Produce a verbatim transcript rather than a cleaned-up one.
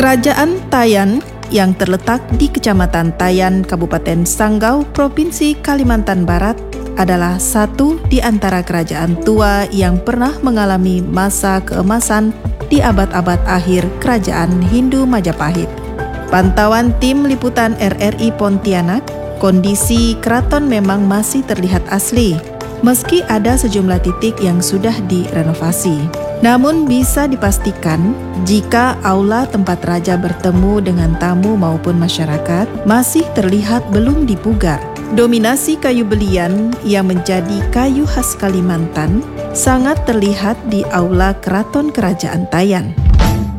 Kerajaan Tayan yang terletak di Kecamatan Tayan, Kabupaten Sanggau, Provinsi Kalimantan Barat adalah satu di antara kerajaan tua yang pernah mengalami masa keemasan di abad-abad akhir Kerajaan Hindu Majapahit. Pantauan tim liputan R R I Pontianak, kondisi keraton memang masih terlihat asli, meski ada sejumlah titik yang sudah direnovasi. Namun bisa dipastikan jika aula tempat raja bertemu dengan tamu maupun masyarakat masih terlihat belum dipugar. Dominasi kayu belian yang menjadi kayu khas Kalimantan sangat terlihat di aula Keraton Kerajaan Tayan.